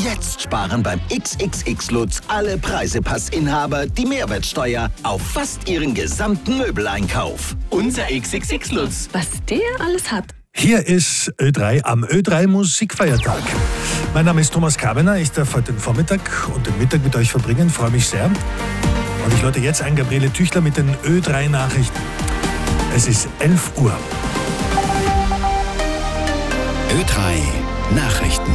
Jetzt sparen beim XXX Lutz alle Preisepassinhaber die Mehrwertsteuer auf fast ihren gesamten Möbeleinkauf. Unser XXX Lutz. Was der alles hat. Hier ist Ö3 am Ö3 Musikfeiertag. Mein Name ist Thomas Kabener. Ich darf heute den Vormittag und den Mittag mit euch verbringen. Freue mich sehr. Und ich läute jetzt ein Gabriele Tüchler mit den Ö3 Nachrichten. Es ist 11 Uhr. Ö3 Nachrichten.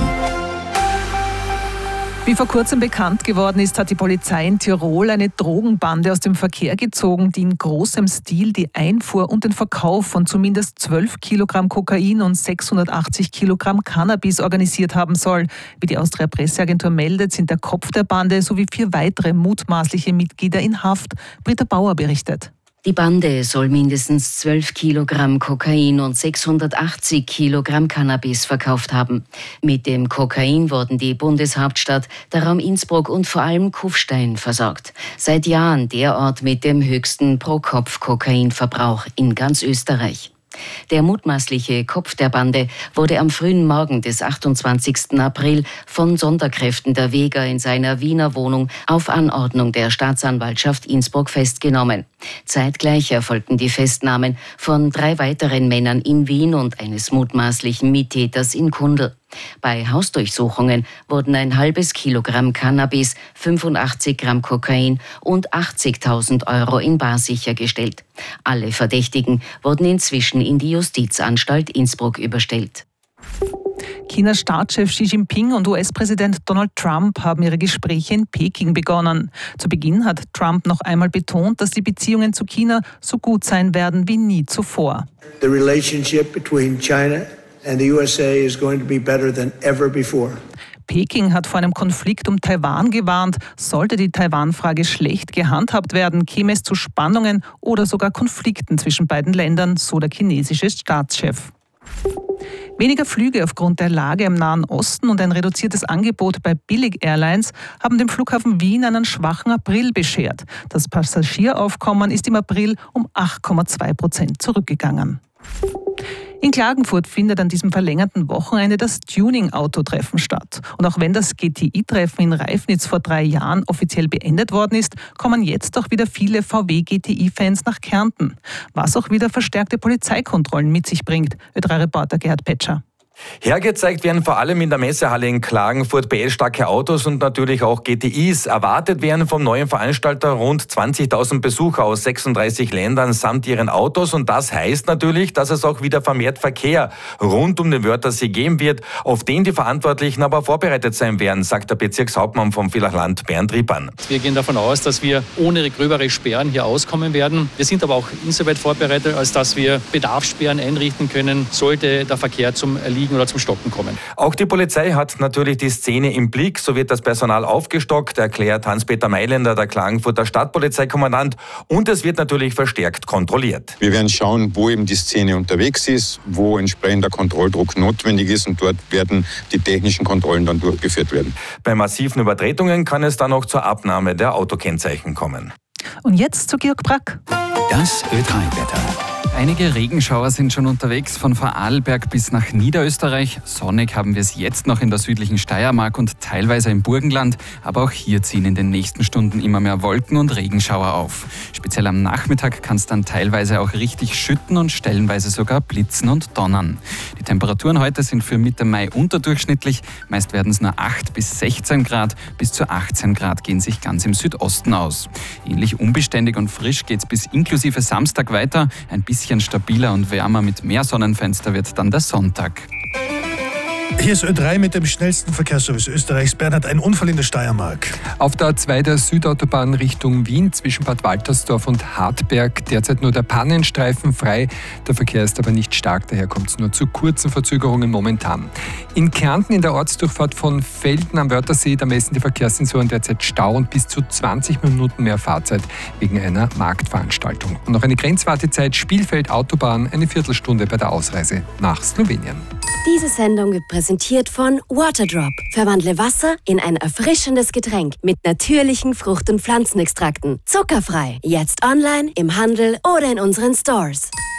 Wie vor kurzem bekannt geworden ist, hat die Polizei in Tirol eine Drogenbande aus dem Verkehr gezogen, die in großem Stil die Einfuhr und den Verkauf von zumindest 12 Kilogramm Kokain und 680 Kilogramm Cannabis organisiert haben soll. Wie die Austria Presseagentur meldet, sind der Kopf der Bande sowie 4 weitere mutmaßliche Mitglieder in Haft. Britta Bauer berichtet. Die Bande soll mindestens 12 Kilogramm Kokain und 680 Kilogramm Cannabis verkauft haben. Mit dem Kokain wurden die Bundeshauptstadt, der Raum Innsbruck und vor allem Kufstein versorgt. Seit Jahren der Ort mit dem höchsten Pro-Kopf-Kokainverbrauch in ganz Österreich. Der mutmaßliche Kopf der Bande wurde am frühen Morgen des 28. April von Sonderkräften der Vega in seiner Wiener Wohnung auf Anordnung der Staatsanwaltschaft Innsbruck festgenommen. Zeitgleich erfolgten die Festnahmen von 3 weiteren Männern in Wien und eines mutmaßlichen Mittäters in Kundl. Bei Hausdurchsuchungen wurden ein halbes Kilogramm Cannabis, 85 Gramm Kokain und 80.000 Euro in bar sichergestellt. Alle Verdächtigen wurden inzwischen in die Justizanstalt Innsbruck überstellt. Chinas Staatschef Xi Jinping und US-Präsident Donald Trump haben ihre Gespräche in Peking begonnen. Zu Beginn hat Trump noch einmal betont, dass die Beziehungen zu China so gut sein werden wie nie zuvor. The relationship between China and the USA is going to be better than ever before. Peking hat vor einem Konflikt um Taiwan gewarnt. Sollte die Taiwan-Frage schlecht gehandhabt werden, käme es zu Spannungen oder sogar Konflikten zwischen beiden Ländern, so der chinesische Staatschef. Weniger Flüge aufgrund der Lage im Nahen Osten und ein reduziertes Angebot bei Billig-Airlines haben dem Flughafen Wien einen schwachen April beschert. Das Passagieraufkommen ist im April um 8,2% zurückgegangen. In Klagenfurt findet an diesem verlängerten Wochenende das Tuning-Auto-Treffen statt. Und auch wenn das GTI-Treffen in Reifnitz vor 3 Jahren offiziell beendet worden ist, kommen jetzt auch wieder viele VW-GTI-Fans nach Kärnten. Was auch wieder verstärkte Polizeikontrollen mit sich bringt. Ö3-Reporter Gerhard Petscher. Hergezeigt werden vor allem in der Messehalle in Klagenfurt PS-starke Autos und natürlich auch GTIs. Erwartet werden vom neuen Veranstalter rund 20.000 Besucher aus 36 Ländern samt ihren Autos. Und das heißt natürlich, dass es auch wieder vermehrt Verkehr rund um den Wörthersee geben wird, auf den die Verantwortlichen aber vorbereitet sein werden, sagt der Bezirkshauptmann vom Villachland Bernd Riepan. Wir gehen davon aus, dass wir ohne gröbere Sperren hier auskommen werden. Wir sind aber auch insoweit vorbereitet, als dass wir Bedarfssperren einrichten können, sollte der Verkehr zum Erliegen oder zum Stocken kommen. Auch die Polizei hat natürlich die Szene im Blick. So wird das Personal aufgestockt, erklärt Hans-Peter Mailänder, der Klagenfurter Stadtpolizeikommandant. Und es wird natürlich verstärkt kontrolliert. Wir werden schauen, wo eben die Szene unterwegs ist, wo entsprechender Kontrolldruck notwendig ist. Und dort werden die technischen Kontrollen dann durchgeführt werden. Bei massiven Übertretungen kann es dann auch zur Abnahme der Autokennzeichen kommen. Und jetzt zu Georg Brack. Das Ö3-Wetter. Einige Regenschauer sind schon unterwegs, von Vorarlberg bis nach Niederösterreich. Sonnig haben wir es jetzt noch in der südlichen Steiermark und teilweise im Burgenland. Aber auch hier ziehen in den nächsten Stunden immer mehr Wolken und Regenschauer auf. Speziell am Nachmittag kann es dann teilweise auch richtig schütten und stellenweise sogar blitzen und donnern. Die Temperaturen heute sind für Mitte Mai unterdurchschnittlich. Meist werden es nur 8 bis 16 Grad. Bis zu 18 Grad gehen sich ganz im Südosten aus. Ähnlich unbeständig und frisch geht es bis inklusive Samstag weiter. Ein bisschen stabiler und wärmer mit mehr Sonnenfenster wird dann der Sonntag. Hier ist Ö3 mit dem schnellsten Verkehrsservice Österreichs. Bernhard, ein Unfall in der Steiermark. Auf der A2 der Südautobahn Richtung Wien zwischen Bad Waltersdorf und Hartberg derzeit nur der Pannenstreifen frei. Der Verkehr ist aber nicht stark, daher kommt es nur zu kurzen Verzögerungen momentan. In Kärnten in der Ortsdurchfahrt von Velden am Wörthersee, da messen die Verkehrssensoren derzeit Stau und bis zu 20 Minuten mehr Fahrzeit wegen einer Marktveranstaltung. Und noch eine Grenzwartezeit Spielfeld-Autobahn, eine Viertelstunde bei der Ausreise nach Slowenien. Diese Sendung wird präsentiert von Waterdrop. Verwandle Wasser in ein erfrischendes Getränk mit natürlichen Frucht- und Pflanzenextrakten. Zuckerfrei. Jetzt online, im Handel oder in unseren Stores.